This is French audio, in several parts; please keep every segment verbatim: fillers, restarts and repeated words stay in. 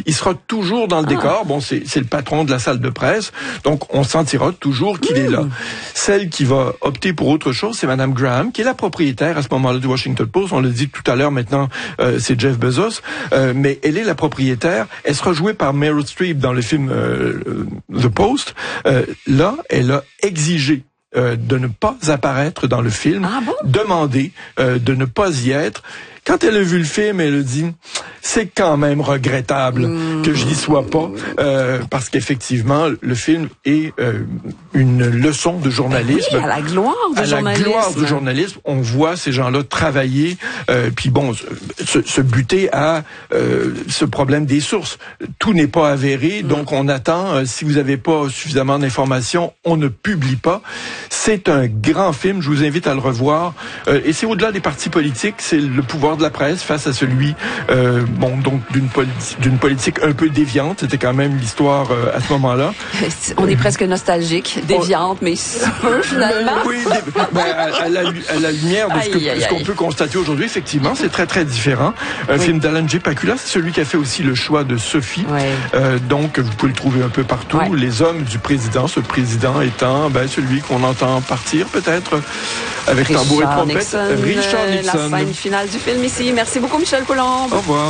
Il sera toujours dans le ah. décor. Bon, c'est, c'est le patron de la salle de presse, donc on sentira toujours qu'il mmh. est là. Celle qui va opter pour autre chose, c'est Madame Graham, qui est la propriétaire à ce moment-là du Washington Post. On l'a dit tout à l'heure, maintenant, euh, c'est Jeff Bezos, euh, mais elle est la propriétaire. Elle sera jouée par Meryl Streep dans le film euh, The Post. Euh, là, elle a exigé euh, de ne pas apparaître dans le film, ah bon? demandé euh, de ne pas y être. Quand elle a vu le film, elle a dit « c'est quand même regrettable mmh. que je n'y sois pas euh, », parce qu'effectivement, le film est euh, une leçon de journalisme. Oui, à la gloire du à journalisme. À la gloire du journalisme. On voit ces gens-là travailler, euh, puis bon, se, se buter à euh, ce problème des sources. Tout n'est pas avéré, mmh. donc on attend. Euh, si vous n'avez pas suffisamment d'informations, on ne publie pas. C'est un grand film, je vous invite à le revoir. Euh, et c'est au-delà des partis politiques, c'est le pouvoir de la presse face à celui euh, bon donc d'une politique d'une politique un peu déviante. C'était quand même l'histoire euh, à ce moment-là. On est presque nostalgique, déviante, oh. mais peu finalement. Oui, dé- ben, à, à, la, à la lumière de ce, que, aïe, aïe, ce qu'on peut constater aujourd'hui, effectivement, c'est très très différent. Un oui. film d'Alan J. Pakula, c'est celui qui a fait aussi Le choix de Sophie. Ouais. Euh, donc vous pouvez le trouver un peu partout. Ouais. Les hommes du président, ce président étant ben, celui qu'on entend partir peut-être avec Richard tambour et trompette. Nixon, Richard Nixon. La scène finale du film ici. Merci beaucoup, Michel Coulombe. Au revoir.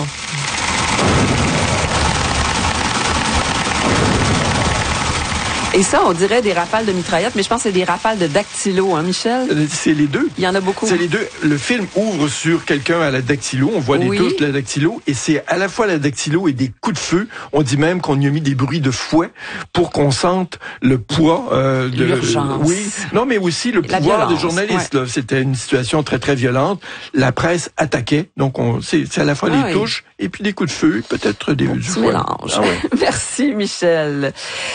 Et ça, on dirait des rafales de mitraillettes, mais je pense que c'est des rafales de dactylo, hein, Michel? C'est les deux. Il y en a beaucoup. C'est les deux. Le film ouvre sur quelqu'un à la dactylo. On voit oui. les touches de la dactylo. Et c'est à la fois la dactylo et des coups de feu. On dit même qu'on y a mis des bruits de fouet pour qu'on sente le poids euh, de... l'urgence. Oui. Non, mais aussi le la pouvoir violence, des journalistes. Ouais. Là. C'était une situation très, très violente. La presse attaquait. Donc, on, c'est, c'est à la fois ah, les oui. touches et puis des coups de feu, peut-être des... Bon, du fouet. Mélange. Ah, ouais. Merci, Michel.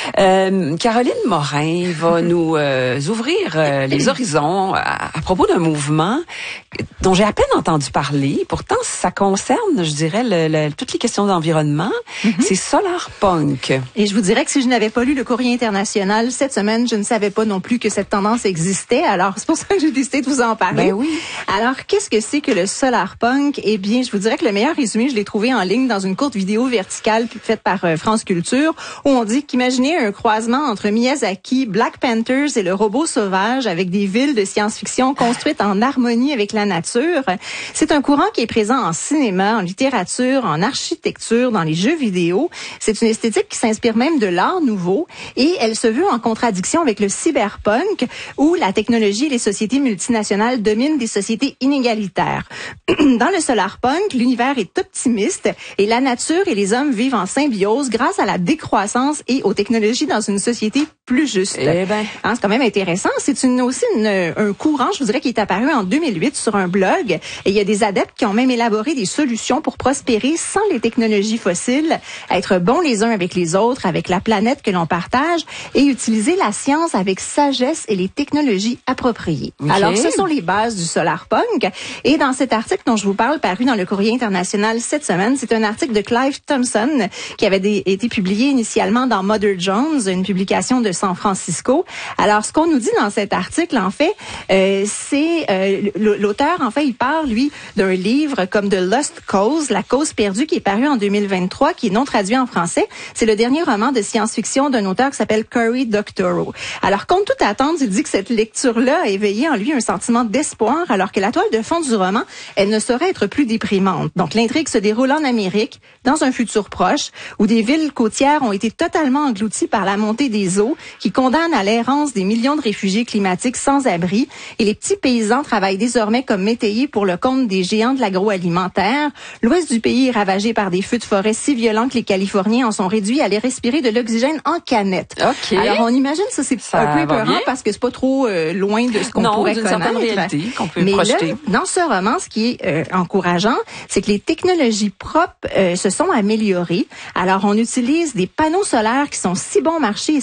Euh, Caroline Morin va nous euh, ouvrir euh, les horizons à, à propos d'un mouvement dont j'ai à peine entendu parler. Pourtant, ça concerne, je dirais, le, le, toutes les questions d'environnement. Mm-hmm. C'est Solarpunk. Et je vous dirais que si je n'avais pas lu le Courrier international cette semaine, je ne savais pas non plus que cette tendance existait. Alors, c'est pour ça que j'ai décidé de vous en parler. Ben oui. Alors, qu'est-ce que c'est que le Solarpunk? Eh bien, je vous dirais que le meilleur résumé, je l'ai trouvé en ligne dans une courte vidéo verticale faite par euh, France Culture, où on dit qu'imaginez un croisement entre Miyazaki, Black Panthers et le robot sauvage avec des villes de science-fiction construites en harmonie avec la nature. C'est un courant qui est présent en cinéma, en littérature, en architecture, dans les jeux vidéo. C'est une esthétique qui s'inspire même de l'art nouveau et elle se veut en contradiction avec le cyberpunk où la technologie et les sociétés multinationales dominent des sociétés inégalitaires. Dans le solarpunk, l'univers est optimiste et la nature et les hommes vivent en symbiose grâce à la décroissance et aux technologies dans une société plus juste. Eh ben. Hein, c'est quand même intéressant. C'est une, aussi une, un courant, je vous dirais, qui est apparu en deux mille huit sur un blog. Et il y a des adeptes qui ont même élaboré des solutions pour prospérer sans les technologies fossiles, être bons les uns avec les autres, avec la planète que l'on partage et utiliser la science avec sagesse et les technologies appropriées. Okay. Alors, ce sont les bases du solarpunk. Et dans cet article dont je vous parle, paru dans le Courrier international cette semaine, c'est un article de Clive Thompson qui avait des, été publié initialement dans Mother Jones, une publication de San Francisco. Alors, ce qu'on nous dit dans cet article, en fait, euh, c'est euh, l'auteur, en fait, il parle, lui, d'un livre comme The Lost Cause, La cause perdue, qui est paru en deux mille vingt-trois, qui est non traduit en français. C'est le dernier roman de science-fiction d'un auteur qui s'appelle Cory Doctorow. Alors, contre toute attente, il dit que cette lecture-là a éveillé en lui un sentiment d'espoir, alors que la toile de fond du roman, elle ne saurait être plus déprimante. Donc, l'intrigue se déroule en Amérique, dans un futur proche, où des villes côtières ont été totalement englouties par la montée des eaux, qui condamne à l'errance des millions de réfugiés climatiques sans abri. Et les petits paysans travaillent désormais comme métayers pour le compte des géants de l'agroalimentaire. L'ouest du pays est ravagé par des feux de forêt si violents que les Californiens en sont réduits à aller respirer de l'oxygène en canette. Okay. Alors, on imagine ça, c'est ça un peu épeurant parce que c'est pas trop euh, loin de ce qu'on non, pourrait connaître. Non, d'une certaine réalité qu'on peut Mais projeter. là, dans ce roman, ce qui est euh, encourageant, c'est que les technologies propres euh, se sont améliorées. Alors, on utilise des panneaux solaires qui sont si bon marché et si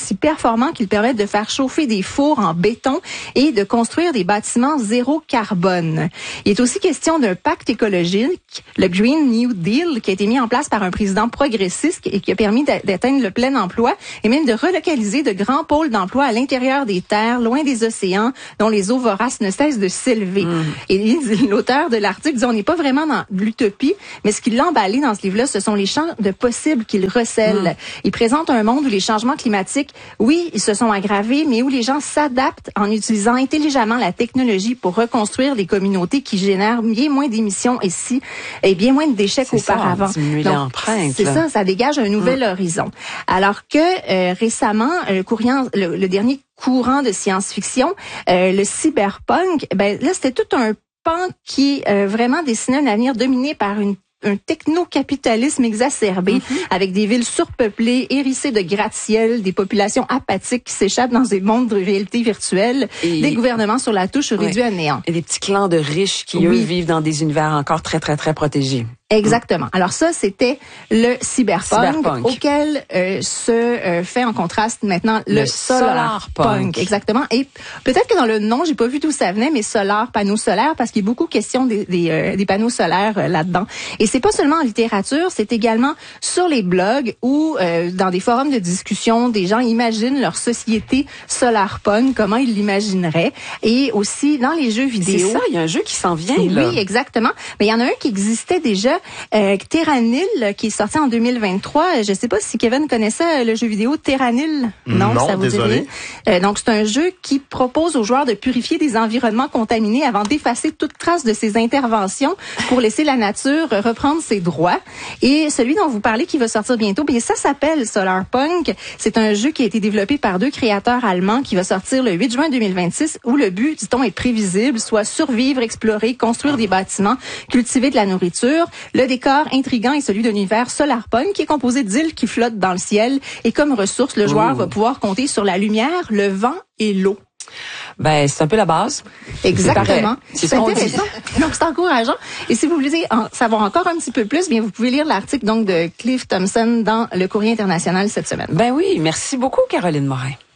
si performants qu'ils permettent de faire chauffer des fours en béton et de construire des bâtiments zéro carbone. Il est aussi question d'un pacte écologique, le Green New Deal, qui a été mis en place par un président progressiste et qui a permis d'atteindre le plein emploi et même de relocaliser de grands pôles d'emploi à l'intérieur des terres, loin des océans, dont les eaux voraces ne cessent de s'élever. Mmh. Et l'auteur de l'article dit on n'est pas vraiment dans l'utopie, mais ce qui l'a emballé dans ce livre-là, ce sont les champs de possibles qu'il recèle. Mmh. Il présente un monde où les changements climatiques, oui, ils se sont aggravés, mais où les gens s'adaptent en utilisant intelligemment la technologie pour reconstruire des communautés qui génèrent bien moins d'émissions ici et bien moins de déchets qu'auparavant. C'est ça, ça dégage un nouvel mmh. horizon. Alors que euh, récemment, le, courant, le, le dernier courant de science-fiction, euh, le cyberpunk, ben là c'était tout un pan qui euh, vraiment dessinait un avenir dominé par une un techno-capitalisme exacerbé, mm-hmm. avec des villes surpeuplées, hérissées de gratte-ciel, des populations apathiques qui s'échappent dans des mondes de réalité virtuelle, et des gouvernements sur la touche réduits ouais. à néant. Et des petits clans de riches qui, oui. eux, vivent dans des univers encore très, très, très protégés. Exactement. Alors ça, c'était le cyberpunk, cyberpunk. auquel euh, se euh, fait en contraste maintenant le, le solarpunk. Solar Exactement. Et peut-être que dans le nom, j'ai pas vu d'où ça venait, mais solar, panneaux solaires, parce qu'il y a beaucoup question des, des, euh, des panneaux solaires euh, là-dedans. Et c'est pas seulement en littérature, c'est également sur les blogs ou euh, dans des forums de discussion, des gens imaginent leur société solarpunk, comment ils l'imagineraient. Et aussi dans les jeux vidéo. C'est ça, il y a un jeu qui s'en vient. Là. Oui, exactement. Mais il y en a un qui existait déjà. Euh, Terranil, qui est sorti en deux mille vingt-trois. Je ne sais pas si Kevin connaissait le jeu vidéo Terranil. Non, non ça vous désolé. dit rien. Euh, donc, c'est un jeu qui propose aux joueurs de purifier des environnements contaminés avant d'effacer toute trace de ces interventions pour laisser la nature reprendre ses droits. Et celui dont vous parlez, qui va sortir bientôt, bien ça s'appelle Solarpunk. C'est un jeu qui a été développé par deux créateurs allemands qui va sortir le huit juin deux mille vingt-six, où le but, dit-on, est prévisible, soit survivre, explorer, construire des bâtiments, cultiver de la nourriture. Le décor intriguant est celui d'un univers solarpunk qui est composé d'îles qui flottent dans le ciel. Et comme ressource, le joueur Ouh. va pouvoir compter sur la lumière, le vent et l'eau. Ben, c'est un peu la base. Exactement. C'est, c'est intéressant. Donc, c'est encourageant. Et si vous voulez en savoir encore un petit peu plus, bien, vous pouvez lire l'article donc de Cliff Thompson dans Le Courrier international cette semaine. Ben oui. Merci beaucoup, Caroline Morin.